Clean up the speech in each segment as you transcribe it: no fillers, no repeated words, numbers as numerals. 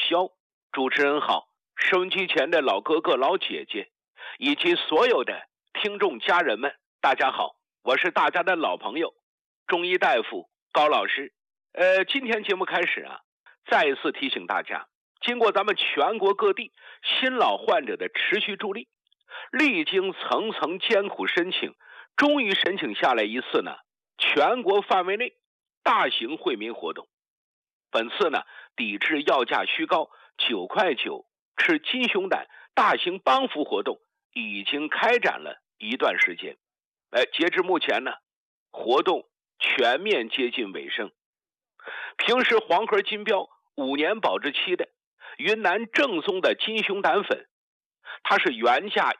霄。主持人好，收音机前的老哥哥老姐姐以及所有的听众家人们，大家好，我是大家的老朋友中医大夫高老师。今天节目开始啊，再一次提醒大家，经过咱们全国各地新老患者的持续助力，历经层层艰苦申请，终于申请下来一次呢全国范围内大型惠民活动。本次呢抵制药价虚高9块9吃金熊胆大型帮扶活动已经开展了一段时间。截至目前呢，活动全面接近尾声。平时黄河金标5年保质期的云南正宗的金熊胆粉，它是原价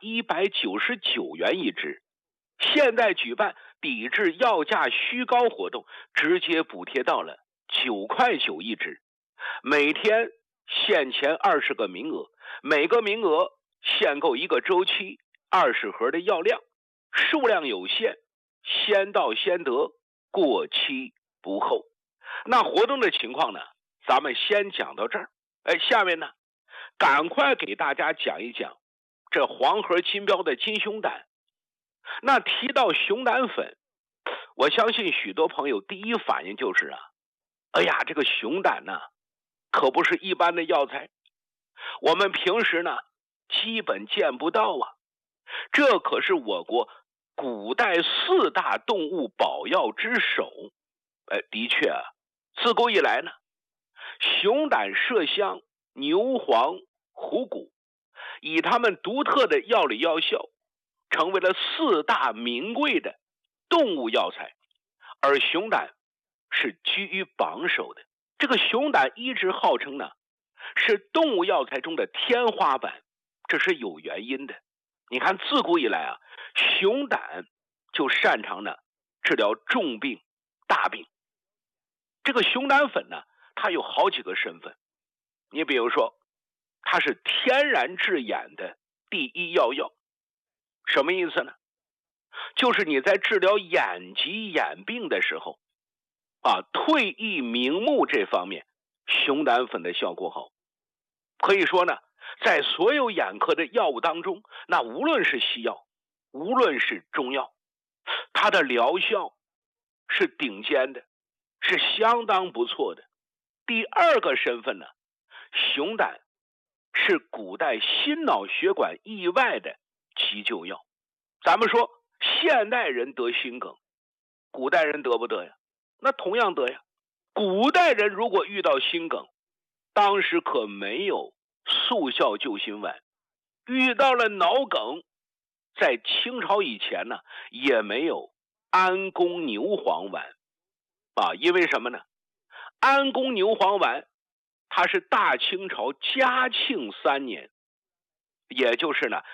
199元一支，现在举办抵制药价虚高活动，直接补贴到了9块9一支，每天限前20个名额，每个名额限购1个周期20盒的药量，数量有限，先到先得，过期不候。那活动的情况呢，咱们先讲到这儿。下面呢，赶快给大家讲一讲这黄河金标的金熊胆。那提到熊胆粉，我相信许多朋友第一反应就是哎呀，这个熊胆呢，可不是一般的药材，我们平时呢基本见不到啊。这可是我国古代4大动物保药之首。的确啊，自古以来呢，熊胆、麝香、牛黄、虎骨，以他们独特的药理药效，成为了4大名贵的动物药材，而熊胆是居于榜首的。这个熊胆一直号称呢是动物药材中的天花板，这是有原因的。你看自古以来啊，熊胆就擅长呢治疗重病大病。这个熊胆粉呢，它有好几个身份。你比如说，它是天然治眼的第一药。什么意思呢？就是你在治疗眼疾眼病的时候退翳明目这方面，熊胆粉的效果好。可以说呢，在所有眼科的药物当中，那无论是西药，无论是中药，它的疗效是顶尖的，是相当不错的。第二个身份呢，熊胆是古代心脑血管意外的急救药。咱们说现代人得心梗，古代人得不得呀？那同样得呀。古代人如果遇到心梗，当时可没有速效救心丸，遇到了脑梗，在清朝以前呢，也没有安宫牛黄丸因为什么呢？安宫牛黄丸它是大清朝嘉庆3年，也就是呢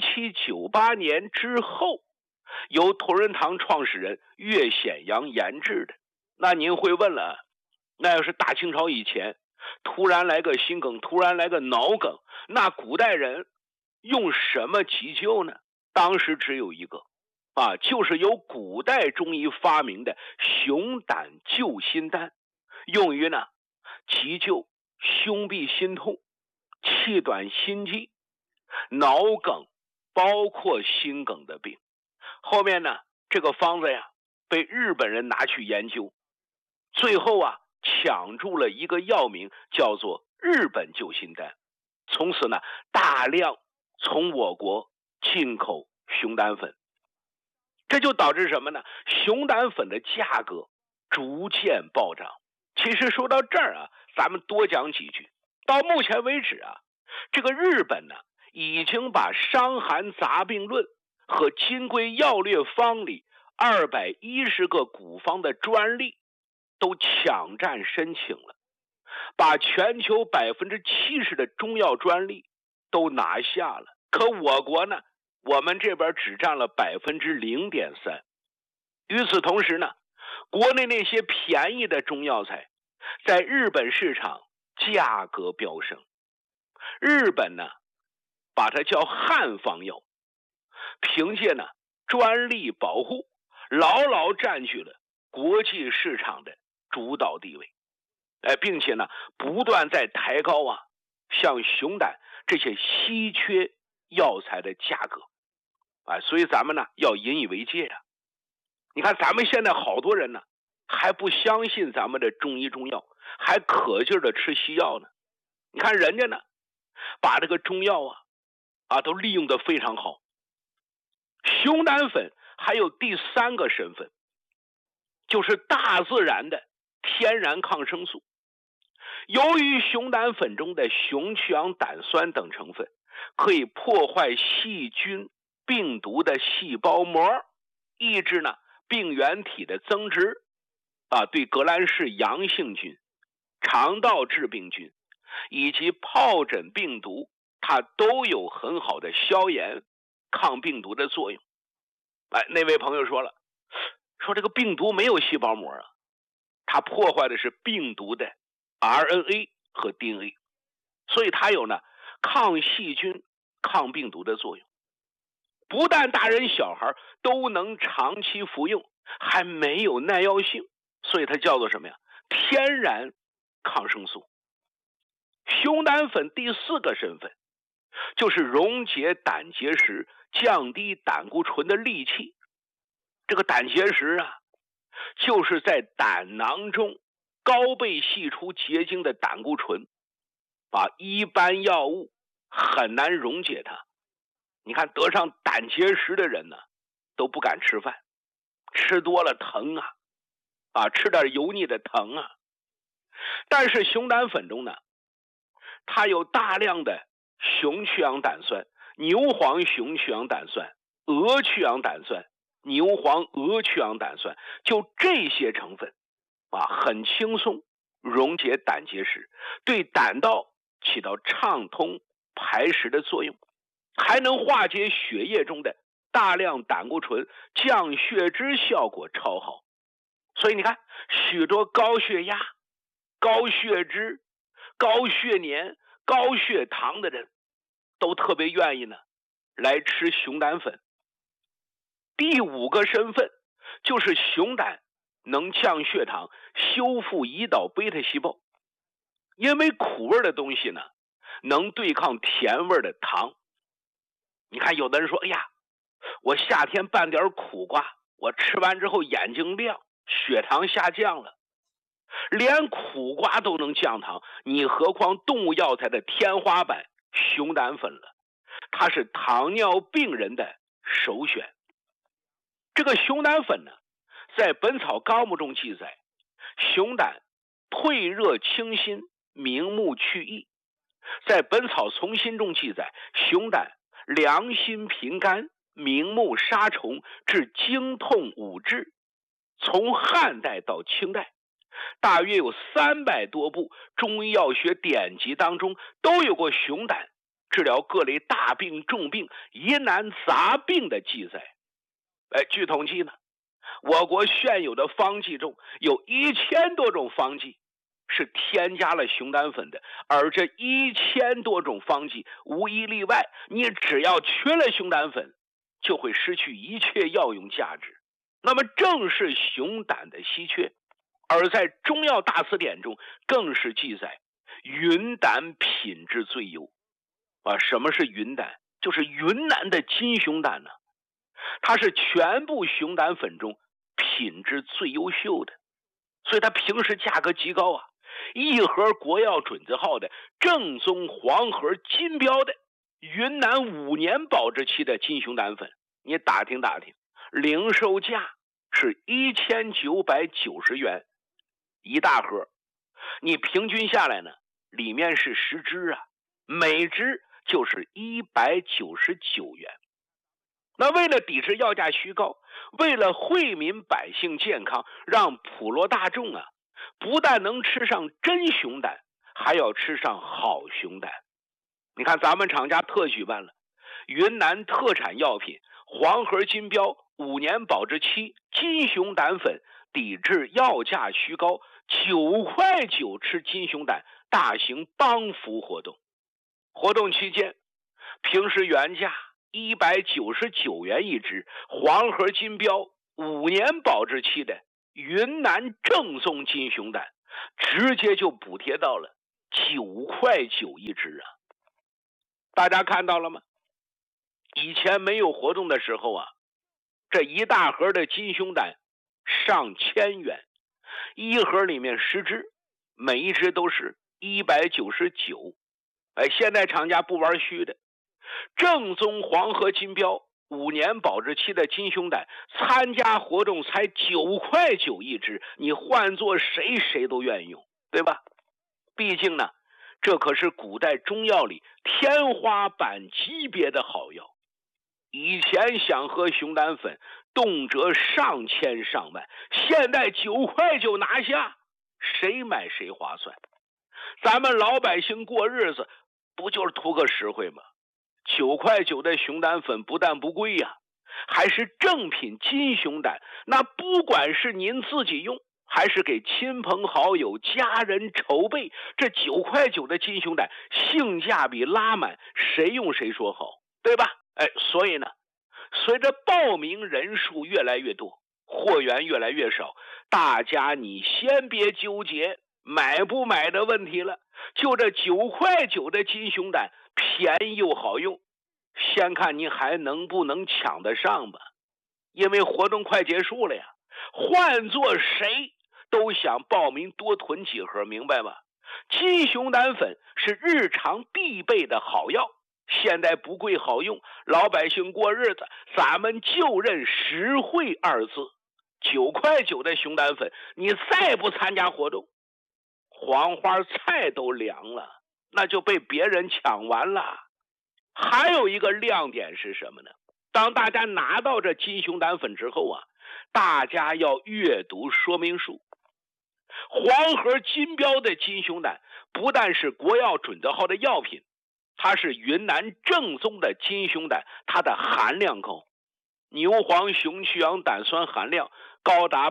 1798年之后，由同仁堂创始人岳显阳研制的。那您会问了，那要是大清朝以前突然来个心梗，突然来个脑梗，那古代人用什么急救呢？当时只有一个就是由古代中医发明的熊胆救心丹，用于呢急救胸痹心痛、气短心悸、脑梗，包括心梗的病。后面呢，这个方子呀被日本人拿去研究，最后抢注了一个药名，叫做日本救心丹。从此呢，大量从我国进口熊胆粉，这就导致什么呢？熊胆粉的价格逐渐暴涨。其实说到这儿咱们多讲几句。到目前为止这个日本呢，已经把《伤寒杂病论》和《金匮要略方》里210个古方的专利都抢占申请了，把全球70%的中药专利都拿下了。可我国呢，我们这边只占了0.3%。与此同时呢，国内那些便宜的中药材在日本市场价格飙升。日本呢把它叫汉方药，凭借呢专利保护，牢牢占据了国际市场的主导地位。并且呢不断在抬高像熊胆这些稀缺药材的价格所以咱们呢要引以为戒啊。你看咱们现在好多人呢还不相信咱们的中医中药，还可劲儿的吃西药呢。你看人家呢把这个中药都利用得非常好。熊胆粉还有第3个身份，就是大自然的天然抗生素。由于熊胆粉中的熊去氧胆酸等成分可以破坏细菌病毒的细胞膜，抑制呢病原体的增殖对革兰氏阳性菌、肠道致病菌以及疱疹病毒，它都有很好的消炎抗病毒的作用。那位朋友说了，说这个病毒没有细胞膜它破坏的是病毒的 RNA 和 DNA， 所以它有呢抗细菌抗病毒的作用。不但大人小孩都能长期服用，还没有耐药性，所以它叫做什么呀？天然抗生素。熊胆粉第4个身份，就是溶解胆结石、降低胆固醇的利器。这个胆结石就是在胆囊中高倍析出结晶的胆固醇，一般药物很难溶解它。你看得上胆结石的人呢都不敢吃饭，吃多了疼吃点油腻的疼但是熊胆粉中呢，它有大量的熊去氧胆酸、牛黄熊去氧胆酸、鹅去氧胆酸、牛黄鹅去氧胆酸，就这些成分很轻松溶解胆结石，对胆道起到畅通排石的作用，还能化解血液中的大量胆固醇，降血脂效果超好。所以你看许多高血压、高血脂、高血粘、高血糖的人都特别愿意呢来吃熊胆粉。第5个身份，就是熊胆能降血糖、修复胰岛贝塔细胞。因为苦味的东西呢能对抗甜味的糖。你看有的人说，哎呀，我夏天拌点苦瓜，我吃完之后眼睛亮，血糖下降了。连苦瓜都能降糖，你何况动物药材的天花板熊胆粉了？它是糖尿病人的首选。这个熊胆粉呢，在《本草纲目》中记载，熊胆退热清心、明目去翳。在《本草从心》中记载，熊胆凉心平肝、明目杀虫、治经痛五治。从汉代到清代，大约有300多部中医药学典籍当中都有过熊胆治疗各类大病、重病、疑难杂病的记载。据统计呢，我国现有的方剂中有1000多种方剂是添加了熊胆粉的，而这1000多种方剂无一例外，你只要缺了熊胆粉，就会失去一切药用价值。那么正是熊胆的稀缺，而在中药大辞典中更是记载云胆品质最优什么是云胆？就是云南的金熊胆呢，它是全部熊胆粉中品质最优秀的，所以它平时价格极高一盒国药准字号的正宗黄盒金标的云南5年保质期的金熊胆粉，你打听打听，零售价是1990元一大盒，你平均下来呢，里面是10支每支就是199元。那为了抵制药价虚高，为了惠民百姓健康，让普罗大众不但能吃上真熊胆，还要吃上好熊胆。你看咱们厂家特举办了云南特产药品黄盒金标5年保质期金熊胆粉抵制药价虚高，9块9吃金熊胆大型帮扶活动。活动期间，平时原价199元一支黄盒金标5年保质期的云南正宗金熊胆，直接就补贴到了 9块9一支啊！大家看到了吗？以前没有活动的时候啊，这一大盒的金熊胆上千元，一盒里面10只，每一只都是199。现在厂家不玩虚的，正宗黄河金标5年保质期的金熊胆，参加活动才9块9一只，你换做谁都愿意用，对吧？毕竟呢，这可是古代中药里天花板级别的好药。以前想喝熊胆粉，动辄上千上万，现在9块9拿下，谁买谁划算。咱们老百姓过日子，不就是图个实惠吗？9块9的熊胆粉不但不贵呀，还是正品金熊胆。那不管是您自己用，还是给亲朋好友、家人筹备，这9块9的金熊胆性价比拉满，谁用谁说好，对吧？所以呢，随着报名人数越来越多，货源越来越少，大家你先别纠结买不买的问题了，就这9块9的金熊胆便宜又好用，先看你还能不能抢得上吧。因为活动快结束了呀，换做谁都想报名多囤几盒，明白吗？金熊胆粉是日常必备的好药，现在不贵好用，老百姓过日子，咱们就认实惠2字。9块9的熊胆粉，你再不参加活动，黄花菜都凉了，那就被别人抢完了。还有一个亮点是什么呢？当大家拿到这金熊胆粉之后啊，大家要阅读说明书。黄河金标的金熊胆不但是国药准字号的药品，它是云南正宗的金熊胆，它的含量高，牛黄熊曲氧胆酸含量高达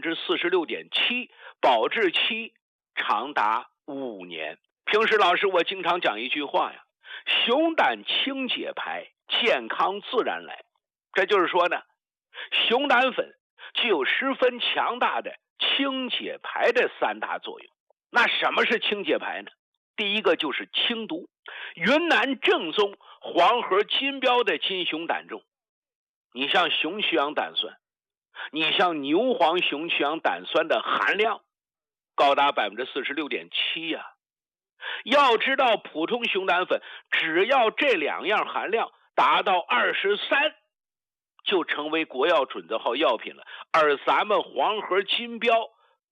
46.7%， 保质期长达5年。平时老师我经常讲一句话呀，熊胆清解排，健康自然来。这就是说呢，熊胆粉具有十分强大的清解排的3大作用。那什么是清解排呢？第一个就是清毒。云南正宗黄河金标的金熊胆中，你像熊曲氧胆酸，你像牛黄熊曲氧胆酸的含量高达 46.7% 呀。要知道普通熊胆粉只要这2样含量达到23，就成为国药准字号药品了。而咱们黄河金标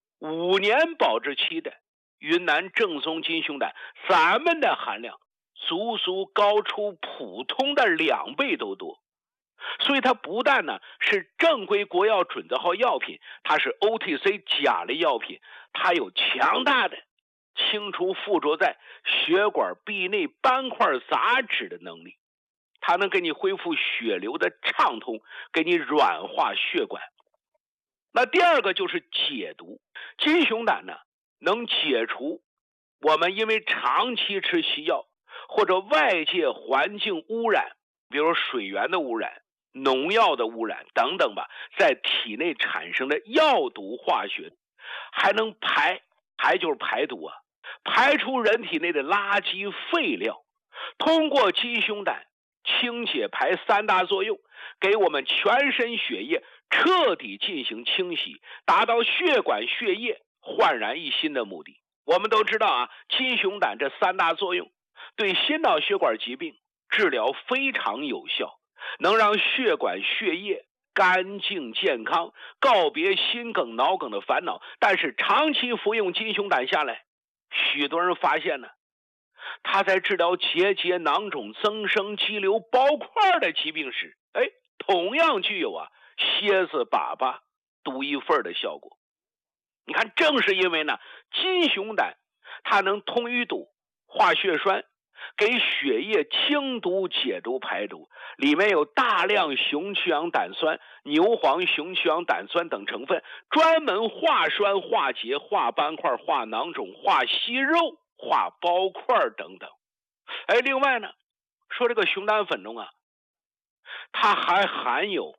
5年保质期的云南正宗金熊胆，咱们的含量足足高出普通的2倍都多。所以它不但呢是正规国药准字号药品，它是 OTC 甲类药品，它有强大的清除附着在血管壁内斑块杂质的能力，它能给你恢复血流的畅通，给你软化血管。那第二个就是解毒。金熊胆呢能解除我们因为长期吃西药或者外界环境污染，比如水源的污染、农药的污染等等吧，在体内产生的药毒化学，还能排就是排毒啊，排出人体内的垃圾废料。通过金熊胆清解排3大作用，给我们全身血液彻底进行清洗，达到血管血液焕然一新的目的。我们都知道啊，金熊胆这3大作用对心脑血管疾病治疗非常有效，能让血管血液干净健康，告别心梗脑梗的烦恼。但是长期服用金熊胆下来，许多人发现呢，它在治疗结节囊肿增生肌瘤包块的疾病时，同样具有蝎子粑粑独一份的效果。你看，正是因为呢，金熊胆它能通淤堵、化血栓，给血液清毒解毒排毒，里面有大量熊曲氧胆酸、牛黄熊曲氧胆酸等成分，专门化栓、化结、化斑块、化囊肿、化息肉、化包块等等。另外呢，说这个熊胆粉中它还含有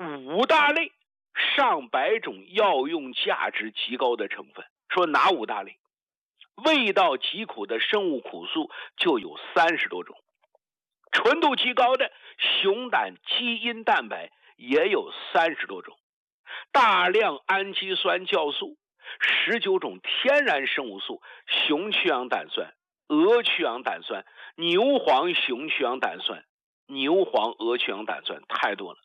5大类上百种药用价值极高的成分。说哪5大类？ 味道极苦的生物苦素就有30多种，纯度极高的熊胆基因蛋白也有30多种，大量氨基酸酵素，19种天然生物素，熊去氧胆酸、鹅去氧胆酸、牛黄熊去氧胆酸、牛黄鹅去氧胆酸，太多了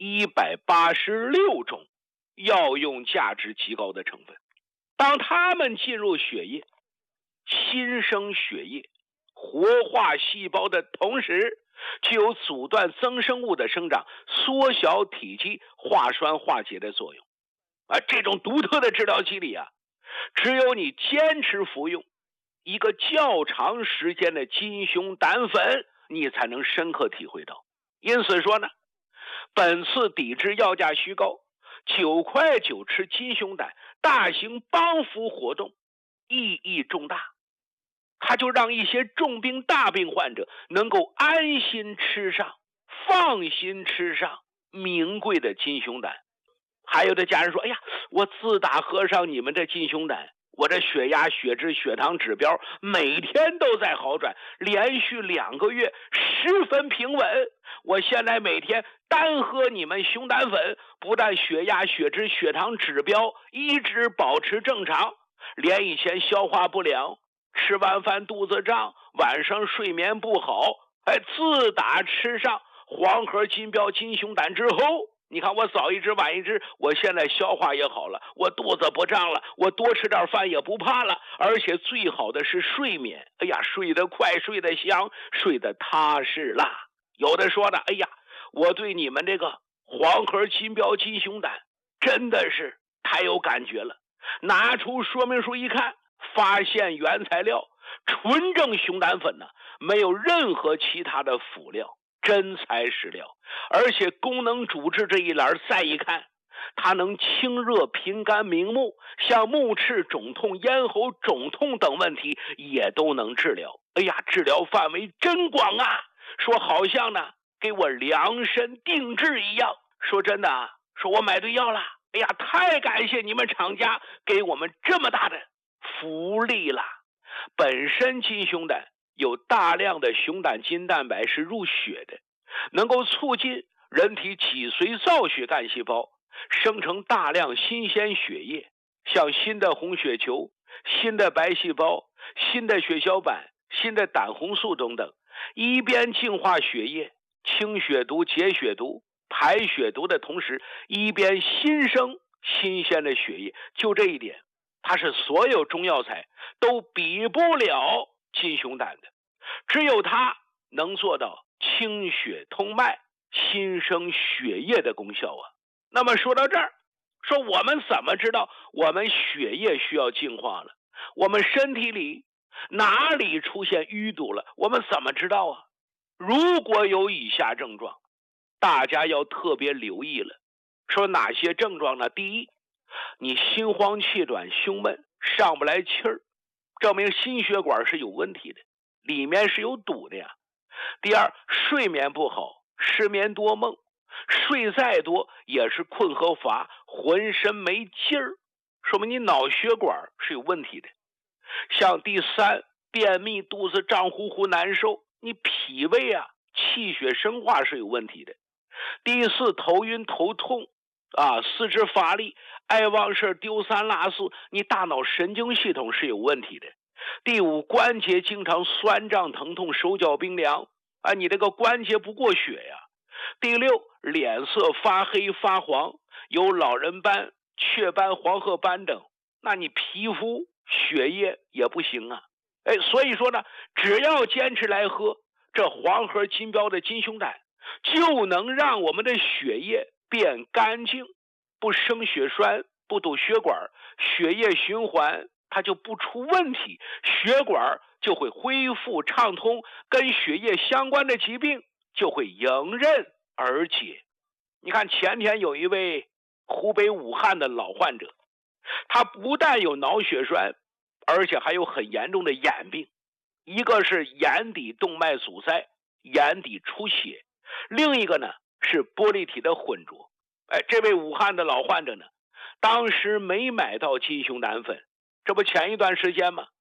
，186种药用价值极高的成分。当它们进入血液，新生血液，活化细胞的同时，具有阻断增生物的生长、缩小体积、化栓化解的作用。这种独特的治疗机理啊，只有你坚持服用一个较长时间的金熊胆粉，你才能深刻体会到。因此说呢，本次抵制药价虚高，9块9吃金熊胆大型帮扶活动意义重大，它就让一些重病大病患者能够安心吃上、放心吃上名贵的金熊胆。还有的家人说，哎呀，我自打喝上你们这金熊胆，我这血压、血脂、血糖指标每天都在好转，连续2个月10分平稳。我现在每天单喝你们熊胆粉，不但血压、血脂、血糖指标一直保持正常，连以前消化不良、吃完饭肚子胀、晚上睡眠不好，自打吃上黄河金标金熊胆之后，你看我早一支晚一支，我现在消化也好了，我肚子不胀了，我多吃点饭也不怕了，而且最好的是睡眠，哎呀，睡得快，睡得香，睡得踏实啦。有的说呢，哎呀，我对你们这个黄河金标金熊胆真的是太有感觉了，拿出说明书一看，发现原材料纯正熊胆粉呢，没有任何其他的辅料，真材实料，而且功能主治这一栏再一看，它能清热平肝明目，像目赤肿痛、咽喉肿痛等问题也都能治疗。哎呀，治疗范围真广啊，说好像呢给我量身定制一样。说真的啊，说我买对药了，哎呀，太感谢你们厂家给我们这么大的福利了。本身金熊胆有大量的熊胆金蛋白是入血的，能够促进人体脊髓造血干细胞生成大量新鲜血液，像新的红血球、新的白细胞、新的血小板、新的胆红素等等，一边净化血液、清血毒、解血毒、排血毒的同时，一边新生新鲜的血液。就这一点，它是所有中药材都比不了金熊胆的，只有它能做到清血通脉、新生血液的功效啊。那么说到这儿，说我们怎么知道我们血液需要净化了？我们身体里哪里出现淤堵了？我们怎么知道啊？如果有以下症状，大家要特别留意了。说哪些症状呢？第一，你心慌气短、胸闷、上不来气儿，证明心血管是有问题的，里面是有堵的呀。第二，睡眠不好，失眠多梦，睡再多也是困和乏，浑身没劲儿，说明你脑血管是有问题的。像第三，便秘，肚子胀乎乎难受，你脾胃啊气血生化是有问题的。第四，头晕头痛四肢乏力，爱忘事丢三落四，你大脑神经系统是有问题的。第五，关节经常酸胀疼痛，手脚冰凉你这个关节不过血呀。第六，脸色发黑发黄，有老人斑、雀斑、黄褐斑等，那你皮肤血液也不行啊。所以说呢，只要坚持来喝这黄河金标的金熊胆，就能让我们的血液变干净，不生血栓，不堵血管，血液循环它就不出问题，血管就会恢复畅通，跟血液相关的疾病就会迎刃而解。你看前天有一位湖北武汉的老患者，他不但有脑血栓，而且还有很严重的眼病，一个是眼底动脉阻塞，眼底出血，另一个呢是玻璃体的混浊。这位武汉的老患者呢，当时没买到金熊胆粉，这不前一段时间吗？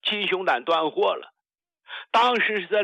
鸡胸胆断货了。当时是在